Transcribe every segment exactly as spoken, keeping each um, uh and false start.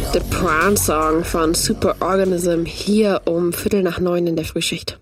The Prawn Song von Superorganism hier um Viertel nach neun in der Frühschicht.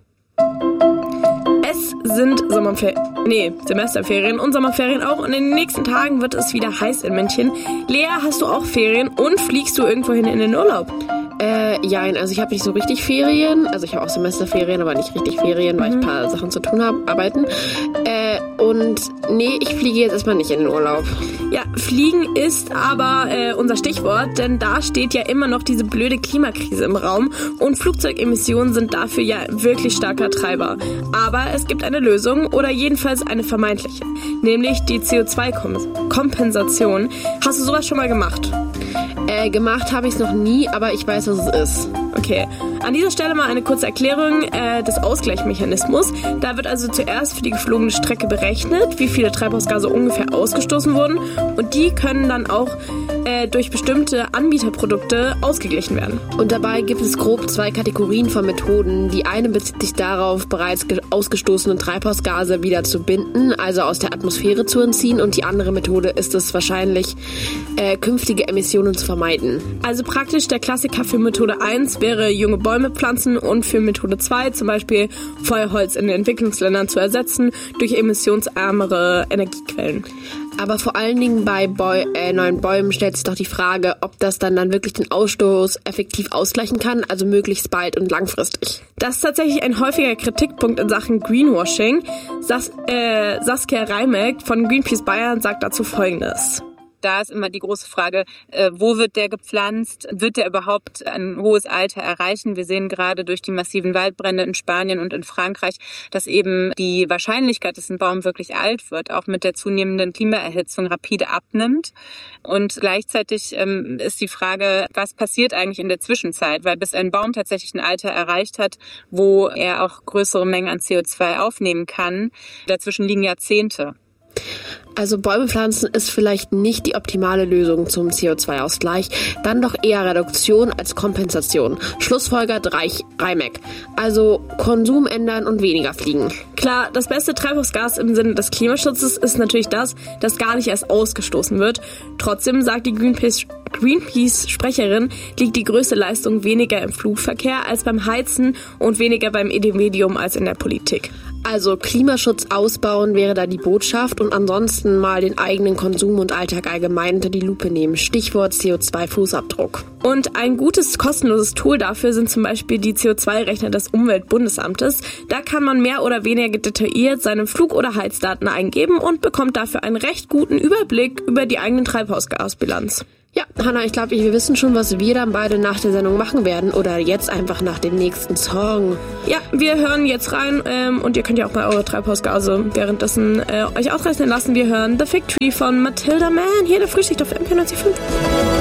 Es sind Sommerferien, nee, Semesterferien und Sommerferien auch und in den nächsten Tagen wird es wieder heiß in München. Lea, hast du auch Ferien und fliegst du irgendwohin in den Urlaub? Äh, ja, also ich habe nicht so richtig Ferien, also ich habe auch Semesterferien, aber nicht richtig Ferien, weil mhm. ich ein paar Sachen zu tun habe, arbeiten. Äh, und nee, ich fliege jetzt erstmal nicht in den Urlaub. Ja, Fliegen ist aber äh, unser Stichwort, denn da steht ja immer noch diese blöde Klimakrise im Raum und Flugzeugemissionen sind dafür ja wirklich starker Treiber. Aber es gibt eine Lösung oder jedenfalls eine vermeintliche, nämlich die C O zwei Kompensation. Hast du sowas schon mal gemacht? Äh, gemacht habe ich es noch nie, aber ich weiß, was es ist. Okay, an dieser Stelle mal eine kurze Erklärung äh, des Ausgleichsmechanismus. Da wird also zuerst für die geflogene Strecke berechnet, wie viele Treibhausgase ungefähr ausgestoßen wurden und die können dann auch äh, durch bestimmte Anbieterprodukte ausgeglichen werden. Und dabei gibt es grob zwei Kategorien von Methoden. Die eine bezieht sich darauf, bereits ge- ausgestoßene Treibhausgase wieder zu binden, also aus der Atmosphäre zu entziehen und die andere Methode ist es wahrscheinlich, äh, künftige Emissionen zu vermeiden. Also praktisch der Klassiker für Methode eins wäre junge Bäume pflanzen und für Methode zwei zum Beispiel Feuerholz in den Entwicklungsländern zu ersetzen durch emissionsärmere Energiequellen. Aber vor allen Dingen bei Bäu- äh, neuen Bäumen stellt sich doch die Frage, ob das dann, dann wirklich den Ausstoß effektiv ausgleichen kann, also möglichst bald und langfristig. Das ist tatsächlich ein häufiger Kritikpunkt in Sachen Greenwashing. Sas- äh, Saskia Reimek von Greenpeace Bayern sagt dazu Folgendes. Da ist immer die große Frage, äh, wo wird der gepflanzt? Wird der überhaupt ein hohes Alter erreichen? Wir sehen gerade durch die massiven Waldbrände in Spanien und in Frankreich, dass eben die Wahrscheinlichkeit, dass ein Baum wirklich alt wird, auch mit der zunehmenden Klimaerhitzung rapide abnimmt. Und gleichzeitig ähm, ist die Frage, was passiert eigentlich in der Zwischenzeit? Weil bis ein Baum tatsächlich ein Alter erreicht hat, wo er auch größere Mengen an C O zwei aufnehmen kann, dazwischen liegen Jahrzehnte. Also Bäume pflanzen ist vielleicht nicht die optimale Lösung zum C O zwei Ausgleich, dann doch eher Reduktion als Kompensation. Schlussfolgert Reich Reimek. Also Konsum ändern und weniger fliegen. Klar, das beste Treibhausgas im Sinne des Klimaschutzes ist natürlich das, das gar nicht erst ausgestoßen wird. Trotzdem, sagt die Greenpeace, Greenpeace-Sprecherin, liegt die größte Leistung weniger im Flugverkehr als beim Heizen und weniger beim Individuum als in der Politik. Also Klimaschutz ausbauen wäre da die Botschaft und ansonsten mal den eigenen Konsum und Alltag allgemein unter die Lupe nehmen. Stichwort C O zwei Fußabdruck. Und ein gutes, kostenloses Tool dafür sind zum Beispiel die C O zwei Rechner des Umweltbundesamtes. Da kann man mehr oder weniger detailliert seine Flug- oder Heizdaten eingeben und bekommt dafür einen recht guten Überblick über die eigene Treibhausgasbilanz. Ja, Hannah, ich glaube, wir wissen schon, was wir dann beide nach der Sendung machen werden oder jetzt einfach nach dem nächsten Song. Ja, wir hören jetzt rein ähm, und ihr könnt ja auch mal eure Treibhausgase währenddessen äh, euch ausrechnen lassen. Wir hören The Fig Tree von Matilda Mann hier in der Frühschicht auf M P neunzig Komma fünf.